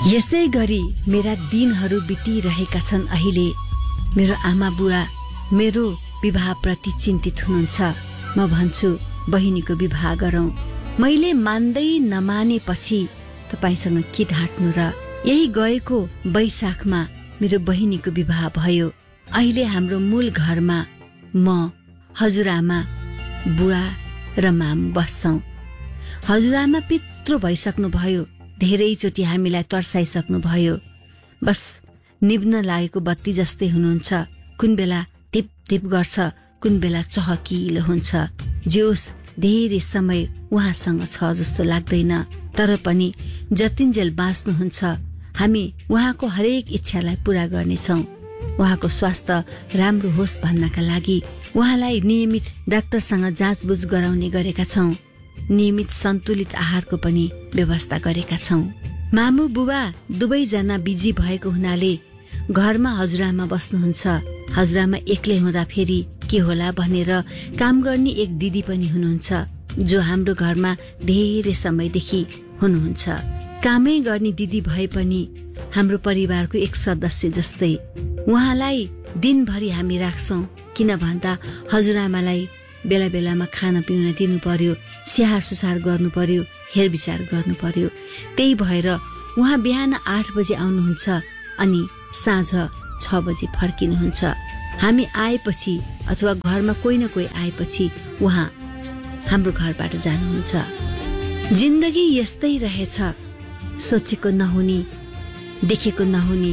यसै गरी मेरा दिनहरू बितिरहेका छन्। अहिले मेरो आमा बुवा मेरो विवाहप्रति चिन्तित हुनुहुन्छ। म भन्छु बहिनीको विवाह गरौं। मैले मान्दै नमानेपछि तपाईसँग के ढाँट्नु र। यही गएको वैशाखमा मेरो बहिनीको विवाह भयो। अहिले हाम्रो मूल घरमा म, हजुरआमा, बुवा र मामु बस्छौं। हजुरआमा पित्रो भइसक्नु भयो। धेरैचोटि हामीलाई तर्साइसक्नु भयो। बस निभ्न लागेको बत्ती जस्तै हुनुहुन्छ। कुन बेला टिप टिप गर्छ, कुन बेला चहकिलो हुन्छ। जोस धेरै समय उहाँसँग छ जस्तो लाग्दैन। तर पनि जतिन्जेल बाँच्नुहुन्छ हामी उहाँको हरेक इच्छालाई पूरा गर्नेछौं। उहाँको स्वास्थ्य राम्रो होस् भन्नका लागि उहाँलाई नियमित डाक्टरसँग जाँचबुझ गराउने गरेका छौं। नियमित सन्तुलित आहारको पनि व्यवस्था गरेका छौं। मामु बुबा दुवैजना बिजी भएको हुनाले घरमा हजुरआमा बस्नुहुन्छ। हजुरआमा एक्लै हुँदा फेरि के होला भनेर काम गर्ने एक दिदी पनि हुनुहुन्छ, जो हाम्रो घरमा धेरै समयदेखि हुनुहुन्छ। कामै गर्ने दिदी भए पनि हाम्रो परिवारको एक सदस्य जस्तै उहाँलाई दिनभरि हामी राख्छौं। किन भन्दा हजुरआमालाई बेला बेलामा खाना पिउन दिनु पर्यो, स्याहार सुसार गर्नु पर्यो, हेरविचार गर्नु पर्यो। त्यही भएर उहाँ बिहान 8 बजे आउनुहुन्छ अनि साँझ 6 बजे फर्किनुहुन्छ। हामी आएपछि अथवा घरमा कोही न कोही आएपछि उहाँ हाम्रो घरबाट जानुहुन्छ। जिन्दगी यस्तै रहेछ। सोचेको नहुने, देखेको नहुने,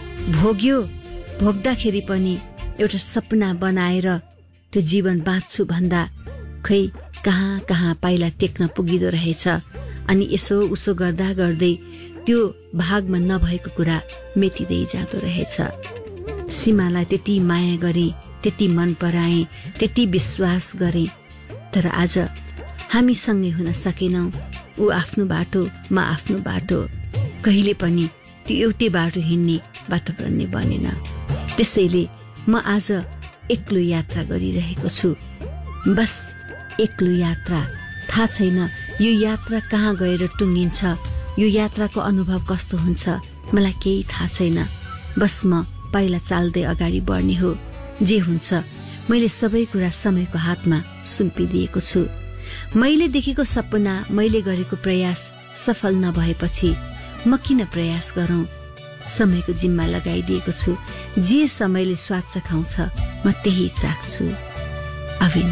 भोग्दाखेरि पनि एउटा सपना बनाएर त्यो जीवन बाँच्छु भन्दा खै कहाँ कहाँ पाइला टेक्न पुगिदो रहेछ। अनि यसो उसो गर्दा गर्दै त्यो भागमा नभएको कुरा मेटिँदै जाँदो रहेछ। सीमालाई त्यति माया गरे, त्यति मन पराए, त्यति विश्वास गरे, तर आज हामी सँगै हुन सकेनौं। ऊ आफ्नो बाटो, म आफ्नो बाटो। कहिले पनि त्यो एउटै बाटो हिँड्ने वातावरण नै बनेन। त्यसैले म आज एक्लो यात्रा गरिरहेको छु। बस एक्लो यात्रा। थाहा छैन यो यात्रा कहाँ गएर टुङ्गिन्छ, यो यात्राको अनुभव कस्तो हुन्छ, मलाई केही थाहा छैन। बस म पाइला चाल्दै अगाडि बढ्ने हो। जे हुन्छ मैले सबै कुरा समयको हातमा सुम्पिदिएको छु। मैले देखेको सपना, मैले गरेको प्रयास सफल नभएपछि म किन प्रयास गरौं। समयको जिम्मा लगाइदिएको छु। जे समयले स्वाद चखाउँछ म त्यही चाख्छु। अभिन